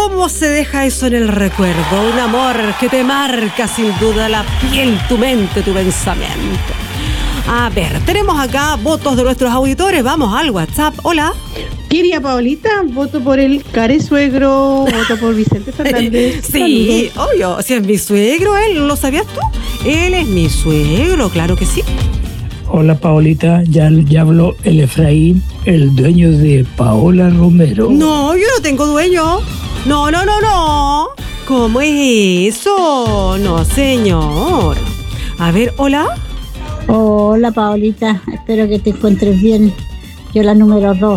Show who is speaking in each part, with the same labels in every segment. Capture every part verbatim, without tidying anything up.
Speaker 1: ¿Cómo se deja eso en el recuerdo? Un amor que te marca sin duda la piel, tu mente, tu pensamiento. A ver, tenemos acá votos de nuestros auditores. Vamos al WhatsApp. Hola.
Speaker 2: Quería Paolita, voto por el care suegro, voto por Vicente Fernández.
Speaker 1: Sí,
Speaker 2: Saludos.
Speaker 1: obvio. Si es mi suegro, él, ¿lo sabías tú? Él es mi suegro, claro que sí.
Speaker 3: Hola Paolita, ya, ya habló el Efraín, el dueño de Paola Romero.
Speaker 1: No, yo no tengo dueño. No, no, no, no. ¿Cómo es eso? No, señor. A ver, hola.
Speaker 4: Hola Paolita, espero que te encuentres bien. Yo la número dos.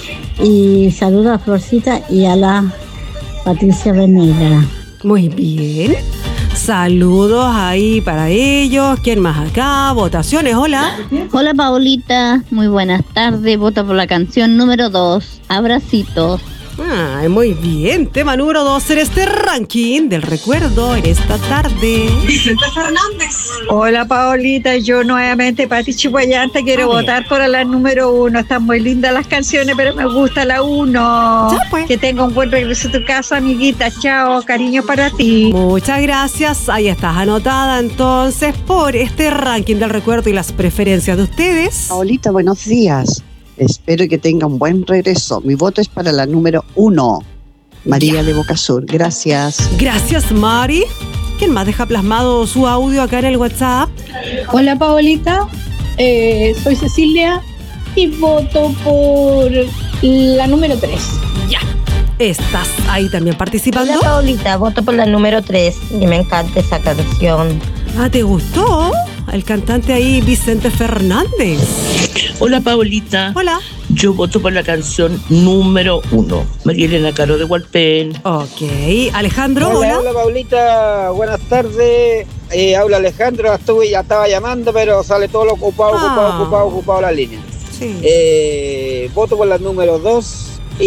Speaker 4: Y saludo a Florcita y a la Patricia Venegas.
Speaker 1: Muy bien. Saludos ahí para ellos. ¿Quién más acá? Votaciones, hola.
Speaker 5: Hola Paolita, muy buenas tardes. Vota por la canción número dos. Abracitos.
Speaker 1: Ay, muy bien. Tema número dos en este ranking del recuerdo en esta tarde.
Speaker 6: Vicente Fernández.
Speaker 7: Hola Paolita, yo nuevamente Pati Chihuayante quiero
Speaker 1: A ver.
Speaker 7: votar por la número uno. Están muy lindas las canciones, pero me gusta la uno.
Speaker 1: Ya, pues.
Speaker 7: Que tenga un buen regreso a tu casa, amiguita. Chao, cariño para ti.
Speaker 1: Muchas gracias. Ahí estás anotada entonces por este ranking del recuerdo y las preferencias de ustedes.
Speaker 8: Paolita, buenos días. Espero que tenga un buen regreso. Mi voto es para la número uno, María
Speaker 1: Ya.
Speaker 8: de Bocasur. Gracias.
Speaker 1: Gracias, Mari. ¿Quién más deja plasmado su audio acá en el WhatsApp?
Speaker 9: Hola Paolita, eh, soy Cecilia y voto por la número tres.
Speaker 1: Ya. ¿Estás ahí también participando?
Speaker 10: Hola Paolita, voto por la número tres y me encanta esa canción.
Speaker 1: Ah, ¿te gustó? El cantante ahí, Vicente Fernández.
Speaker 11: Hola Paolita.
Speaker 1: Hola.
Speaker 11: Yo voto por la canción número uno, María Elena Caro de Hualpén.
Speaker 1: Ok. Alejandro,
Speaker 12: Hola,
Speaker 1: hola.
Speaker 12: hola Paulita, buenas tardes. Eh, habla Alejandro, estuve, ya estaba llamando, pero sale todo lo ocupado,
Speaker 1: Ah.
Speaker 12: ocupado, ocupado, ocupado la línea.
Speaker 1: Sí.
Speaker 12: Eh, voto por la número dos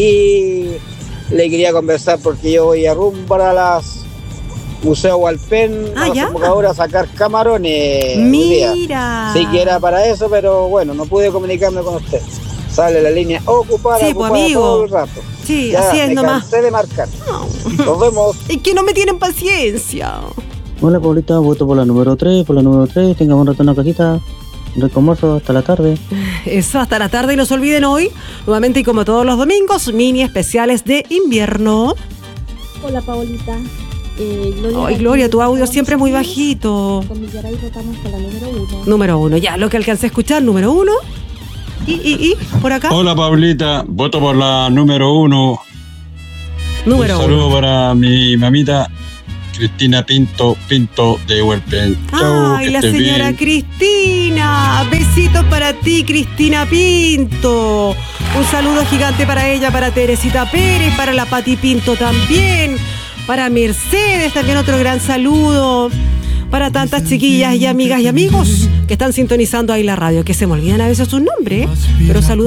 Speaker 12: y le quería conversar porque yo voy a rumbo a las Museo Hualpén,
Speaker 1: Ah,
Speaker 12: a la
Speaker 1: ya.
Speaker 12: desembocadura a sacar camarones. un día.
Speaker 1: Mira.
Speaker 12: Sí que era para eso, pero bueno, no pude comunicarme con usted. Sale la línea ocupada,
Speaker 1: Sí, pues,
Speaker 12: ocupada
Speaker 1: amigo.
Speaker 12: todo el rato.
Speaker 1: Sí,
Speaker 12: Ya,
Speaker 1: así es
Speaker 12: me
Speaker 1: nomás.
Speaker 12: cansé de marcar.
Speaker 1: No.
Speaker 12: Nos vemos.
Speaker 1: Es que no me tienen paciencia.
Speaker 13: Hola Paulita, voto por la número tres, por la número tres, tengamos un rato en la casita, rico almuerzo hasta la tarde.
Speaker 1: Eso, hasta la tarde y no se olviden hoy, nuevamente y como todos los domingos, mini especiales de invierno.
Speaker 14: Hola Paolita. Eh, Gloria,
Speaker 1: Ay, Gloria, tu audio siempre es muy bajito.
Speaker 14: Con Millaray votamos por la número uno.
Speaker 1: Número uno, ya, lo que alcancé a escuchar, número uno. Y, y, y, por acá.
Speaker 15: Hola Paulita, voto por la número uno.
Speaker 1: Número
Speaker 15: Un saludo
Speaker 1: uno.
Speaker 15: para mi mamita Cristina Pinto, Pinto de Huelpén. Chau,
Speaker 1: Ay,
Speaker 15: que
Speaker 1: la
Speaker 15: estés
Speaker 1: señora
Speaker 15: bien.
Speaker 1: Cristina. Besitos para ti, Cristina Pinto. Un saludo gigante para ella, para Teresita Pérez, para la Pati Pinto también, para Mercedes también otro gran saludo, para tantas chiquillas y amigas y amigos que están sintonizando ahí la radio, que se me olvidan a veces sus nombres, pero saludos.